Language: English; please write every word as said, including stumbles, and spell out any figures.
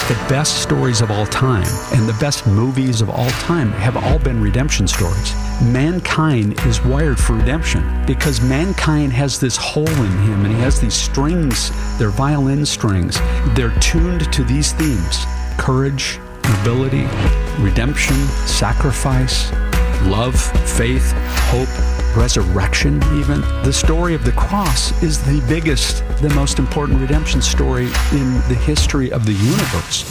The best stories of all time and the best movies of all time have all been redemption stories. Mankind is wired for redemption because mankind has this hole in him, and he has these strings, they're violin strings. They're tuned to these themes: courage, nobility, redemption, sacrifice, love, faith, hope, resurrection even. The story of the cross is the biggest, the most important redemption story in the history of the universe.